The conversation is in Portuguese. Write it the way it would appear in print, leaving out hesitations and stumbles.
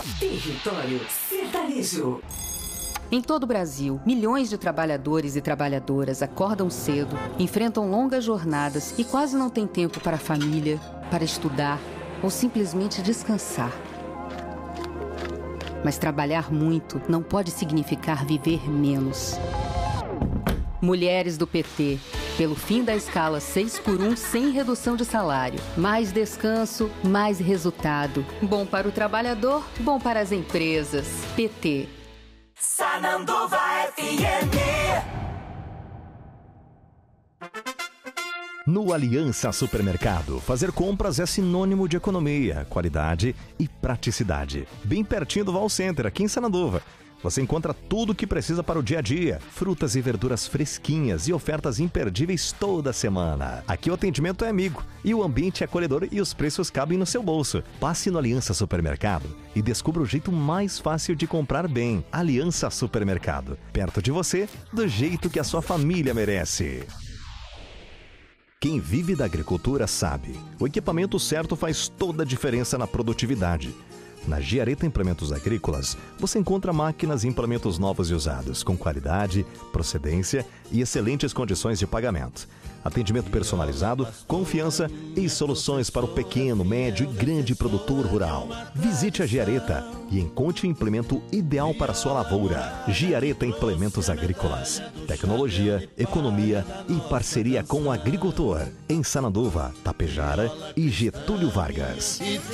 Território Sertanejo. Em todo o Brasil, milhões de trabalhadores e trabalhadoras acordam cedo, enfrentam longas jornadas e quase não têm tempo para a família, para estudar ou simplesmente descansar. Mas trabalhar muito não pode significar viver menos. Mulheres do PT, pelo fim da escala 6x1 sem redução de salário. Mais descanso, mais resultado. Bom para o trabalhador, bom para as empresas. PT. Sananduva FM. No Aliança Supermercado, fazer compras é sinônimo de economia, qualidade e praticidade. Bem pertinho do Val Center, aqui em Sananduva. Você encontra tudo o que precisa para o dia a dia. Frutas e verduras fresquinhas e ofertas imperdíveis toda semana. Aqui o atendimento é amigo e o ambiente é acolhedor e os preços cabem no seu bolso. Passe no Aliança Supermercado e descubra o jeito mais fácil de comprar bem. Aliança Supermercado. Perto de você, do jeito que a sua família merece. Quem vive da agricultura sabe. O equipamento certo faz toda a diferença na produtividade. Na Giareta Implementos Agrícolas, você encontra máquinas e implementos novos e usados, com qualidade, procedência e excelentes condições de pagamento. Atendimento personalizado, confiança e soluções para o pequeno, médio e grande produtor rural. Visite a Giareta e encontre o implemento ideal para a sua lavoura. Giareta Implementos Agrícolas. Tecnologia, economia e parceria com o agricultor. Em Sananduva, Tapejara e Getúlio Vargas.